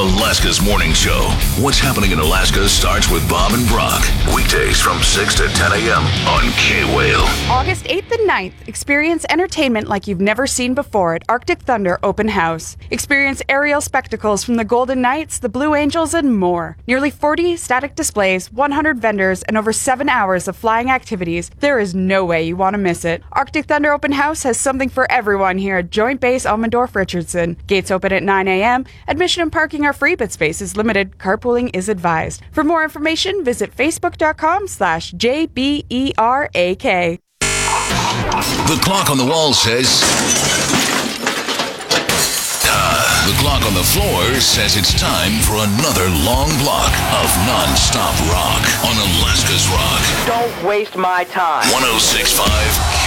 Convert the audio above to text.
Alaska's Morning Show. What's happening in Alaska starts with Bob and Brock. Weekdays from 6 to 10 a.m. on K-Whale. August 8th and 9th, experience entertainment like you've never seen before at Arctic Thunder Open House. Experience aerial spectacles from the Golden Knights, the Blue Angels, and more. Nearly 40 static displays, 100 vendors, and over 7 hours of flying activities. There is no way you want to miss it. Arctic Thunder Open House has something for everyone here at Joint Base Elmendorf-Richardson. Gates open at 9 a.m. Admission and parking are free, but space is limited. Carpooling is advised. For more information, visit facebook.com/JBERAK. The clock on the wall says... the clock on the floor says it's time for another long block of non-stop rock on Alaska's Rock. Don't waste my time. 106.5